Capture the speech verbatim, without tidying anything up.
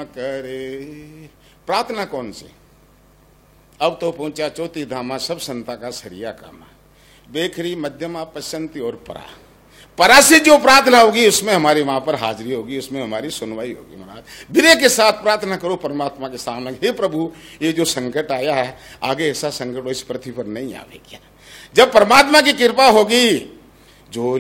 क्षमा करे। प्रार्थना कौन सी? अब तो पहुंचा चौथी धामा, सब संता का सरिया कामा। बेखरी मध्यमा पश्चंती और परा। परा से जो प्रार्थना होगी उसमें हमारी वहां पर हाजिरी होगी, उसमें हमारी सुनवाई होगी। महाराज विनय के साथ प्रार्थना करो परमात्मा के सामने, हे प्रभु ये जो संकट आया है आगे ऐसा संकट इस पृथ्वी पर नहीं आवेगा। जब परमात्मा की कृपा होगी, जो